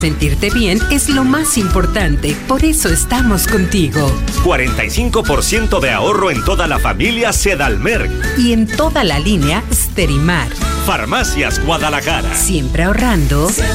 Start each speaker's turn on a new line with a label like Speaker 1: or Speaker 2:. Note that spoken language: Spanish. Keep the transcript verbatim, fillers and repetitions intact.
Speaker 1: Sentirte bien es lo más importante, por eso estamos contigo.
Speaker 2: cuarenta y cinco por ciento de ahorro en toda la familia Sedalmerc.
Speaker 1: Y en toda la línea Sterimar.
Speaker 2: Farmacias Guadalajara.
Speaker 1: Siempre ahorrando.